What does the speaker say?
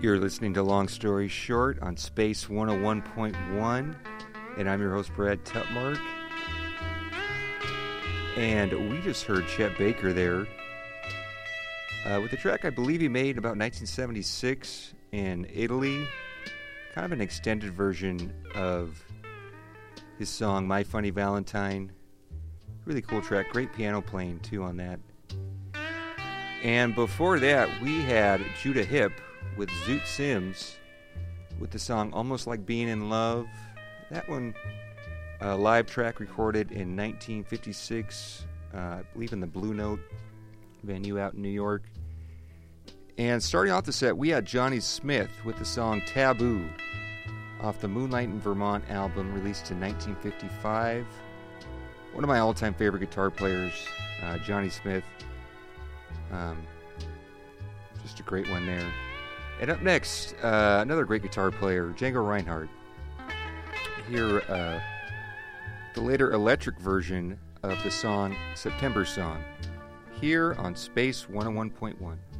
You're listening to Long Story Short on Space 101.1, and I'm your host, Brad Tutmark. And we just heard Chet Baker there with a track I believe he made about 1976 in Italy, kind of an extended version of his song My Funny Valentine. Really cool track, great piano playing too on that. And before that, we had Judah Hip with Zoot Sims with the song Almost Like Being in Love. That one, a live track recorded in 1956, I believe in the Blue Note venue out in New York. And starting off the set, we had Johnny Smith with the song Taboo off the Moonlight in Vermont album released in 1955. One of my all-time favorite guitar players, Johnny Smith. Just a great one there. And up next, another great guitar player, Django Reinhardt. Here, the later electric version of the song September Song, here on Space 101.1.